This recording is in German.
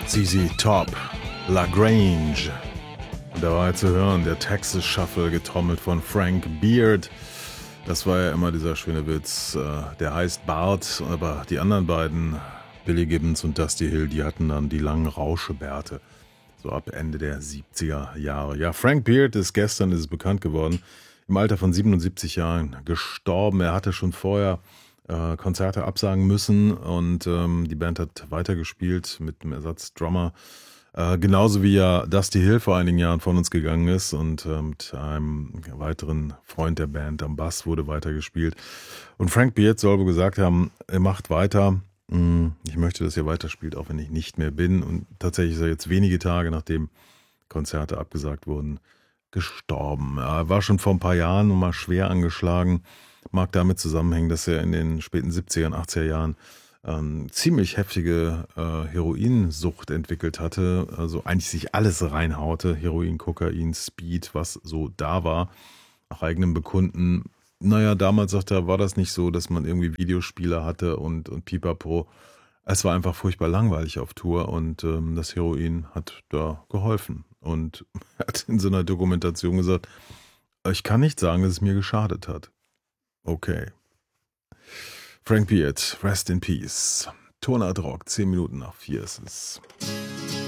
ZZ Top, La Grange. Und da war zu hören, der Texas Shuffle, getrommelt von Frank Beard. Das war ja immer dieser schöne Witz, der heißt Bart, aber die anderen beiden, Billy Gibbons und Dusty Hill, die hatten dann die langen Rauschebärte, so ab Ende der 70er Jahre. Ja, Frank Beard ist bekannt geworden, im Alter von 77 Jahren gestorben. Er hatte schon vorher Konzerte absagen müssen und die Band hat weitergespielt mit einem Ersatzdrummer. Genauso wie ja Dusty Hill vor einigen Jahren von uns gegangen ist und mit einem weiteren Freund der Band am Bass wurde weitergespielt. Und Frank Beard soll wohl gesagt haben, er macht weiter. Ich möchte, dass ihr weiterspielt, auch wenn ich nicht mehr bin. Und tatsächlich ist er jetzt wenige Tage, nachdem Konzerte abgesagt wurden, gestorben. Er war schon vor ein paar Jahren mal schwer angeschlagen. Mag damit zusammenhängen, dass er in den späten 70er und 80er Jahren ziemlich heftige Heroinsucht entwickelt hatte, also eigentlich sich alles reinhaute, Heroin, Kokain, Speed, was so da war, nach eigenem Bekunden. Naja, damals, sagte er, war das nicht so, dass man irgendwie Videospiele hatte und Pipapo. Es war einfach furchtbar langweilig auf Tour und das Heroin hat da geholfen. Und er hat in so einer Dokumentation gesagt, ich kann nicht sagen, dass es mir geschadet hat. Okay. Frank Beard, Rest in Peace. Tonart Rock, 10 Minuten nach 4 ist es.